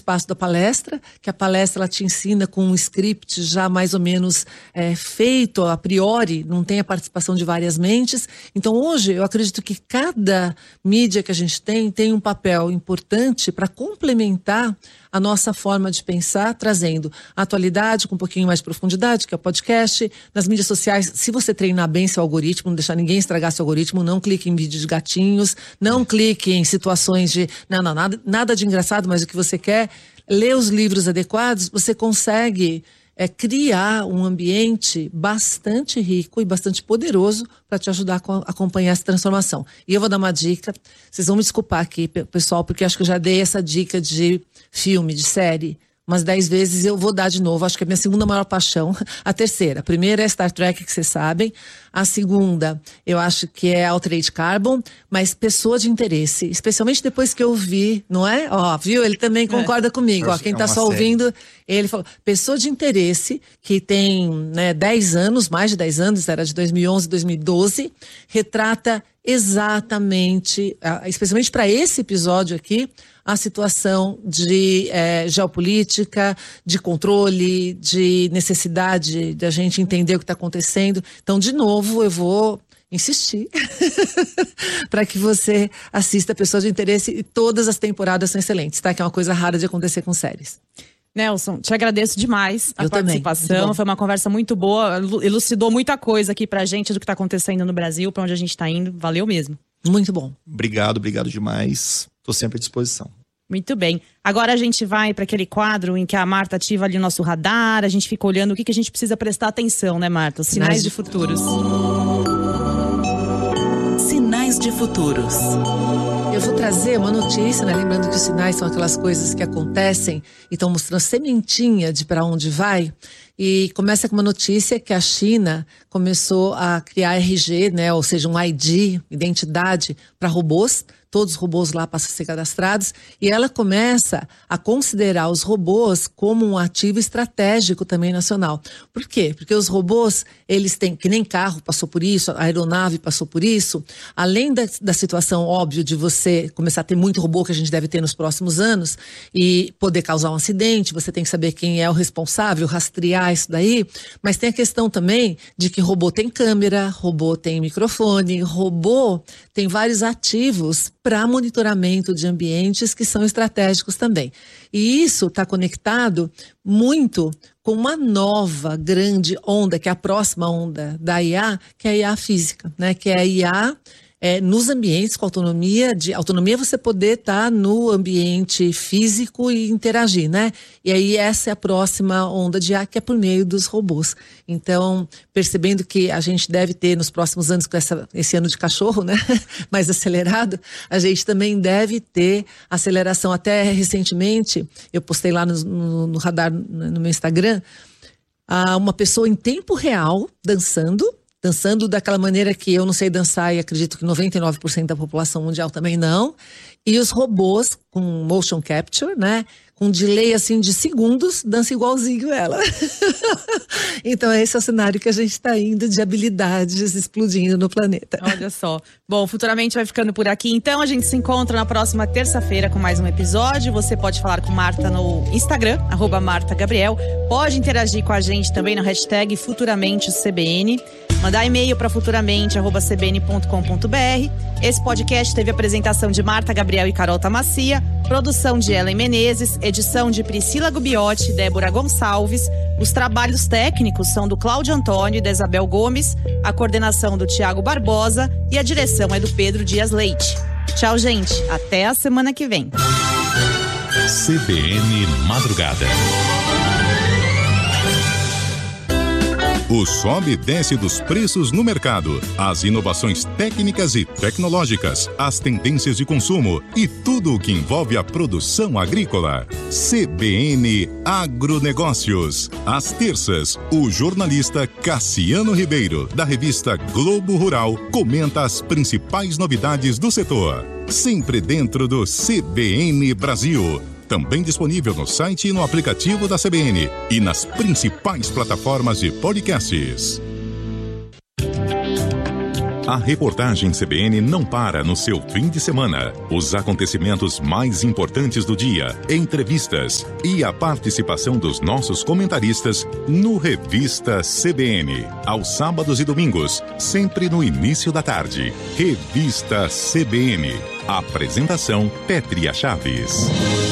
espaço da palestra, que a palestra ela te ensina com um script já mais ou menos feito a priori, não tem a participação de várias mentes. Então hoje eu acredito que cada mídia que a gente tem um papel importante para complementar a nossa forma de pensar, trazendo a atualidade com um pouquinho mais de profundidade, que é o podcast. Nas mídias sociais, se você treinar bem seu algoritmo, não deixar ninguém estragar seu algoritmo, não clique em vídeos de gatinhos, não clique em situações de... nada de engraçado, mas o que você quer, ler os livros adequados, você consegue criar um ambiente bastante rico e bastante poderoso para te ajudar a acompanhar essa transformação. E eu vou dar uma dica, vocês vão me desculpar aqui, pessoal, porque acho que eu já dei essa dica de filme, de série, umas 10 vezes eu vou dar de novo, acho que é a minha segunda maior paixão. A terceira, a primeira é Star Trek, que vocês sabem. A segunda, eu acho que é Altered Carbon, mas Pessoa de Interesse, especialmente depois que eu vi, não é? Ó, viu? Ele também concorda comigo, ó, quem tá só ouvindo, ele falou, Pessoa de Interesse, que tem 10 anos, mais de 10 anos, era de 2011, 2012, retrata exatamente, especialmente para esse episódio aqui, a situação de geopolítica, de controle, de necessidade de a gente entender o que está acontecendo. Então, de novo, eu vou insistir para que você assista Pessoa de Interesse, e todas as temporadas são excelentes, tá? Que é uma coisa rara de acontecer com séries. Nelson, te agradeço demais a participação. Foi uma conversa muito boa, elucidou muita coisa aqui pra gente do que tá acontecendo no Brasil, pra onde a gente tá indo. Valeu mesmo. Muito bom. Obrigado demais. Tô sempre à disposição. Muito bem. Agora a gente vai para aquele quadro em que a Marta ativa ali o nosso radar, a gente fica olhando o que a gente precisa prestar atenção, né, Marta? Os sinais de futuros. Sinais de futuros. Eu vou trazer uma notícia, né? Lembrando que os sinais são aquelas coisas que acontecem e estão mostrando sementinha de para onde vai. E começa com uma notícia que a China começou a criar RG, né? Ou seja, um ID, identidade, para robôs. Todos os robôs lá passam a ser cadastrados, e ela começa a considerar os robôs como um ativo estratégico também nacional. Por quê? Porque os robôs, eles têm, que nem carro passou por isso, a aeronave passou por isso, além da situação, óbvio, de você começar a ter muito robô, que a gente deve ter nos próximos anos, e poder causar um acidente, você tem que saber quem é o responsável, rastrear isso daí, mas tem a questão também de que robô tem câmera, robô tem microfone, robô tem vários ativos para monitoramento de ambientes que são estratégicos também. E isso está conectado muito com uma nova grande onda, que é a próxima onda da IA, que é a IA física, né? Que é a IA nos ambientes com autonomia. Autonomia é você poder estar no ambiente físico e interagir, né? E aí essa é a próxima onda de IA, que é por meio dos robôs. Então, percebendo que a gente deve ter nos próximos anos, com esse ano de cachorro, né? Mais acelerado, a gente também deve ter aceleração. Até recentemente, eu postei lá no radar, no meu Instagram, uma pessoa em tempo real dançando daquela maneira que eu não sei dançar, e acredito que 99% da população mundial também não. E os robôs com motion capture, né? Com delay assim de segundos, dança igualzinho ela. Então esse é o cenário que a gente está indo, de habilidades explodindo no planeta. Olha só. Bom, futuramente vai ficando por aqui. Então a gente se encontra na próxima terça-feira com mais um episódio. Você pode falar com Marta no Instagram, @MartaGabriel. Pode interagir com a gente também no hashtag FuturamenteCBN. Mandar e-mail para futuramente@cbn.com.br. Esse podcast teve a apresentação de Marta Gabriel e Carol Tamassia, produção de Ellen Menezes, edição de Priscila Gubiotti e Débora Gonçalves. Os trabalhos técnicos são do Cláudio Antônio e da Isabel Gomes, a coordenação do Tiago Barbosa e a direção é do Pedro Dias Leite. Tchau, gente. Até a semana que vem. CBN Madrugada. O sobe e desce dos preços no mercado, as inovações técnicas e tecnológicas, as tendências de consumo e tudo o que envolve a produção agrícola. CBN Agronegócios. Às terças, o jornalista Cassiano Ribeiro, da revista Globo Rural, comenta as principais novidades do setor. Sempre dentro do CBN Brasil. Também disponível no site e no aplicativo da CBN e nas principais plataformas de podcasts. A reportagem CBN não para no seu fim de semana. Os acontecimentos mais importantes do dia, entrevistas e a participação dos nossos comentaristas no Revista CBN. Aos sábados e domingos, sempre no início da tarde. Revista CBN. Apresentação Pétria Chaves.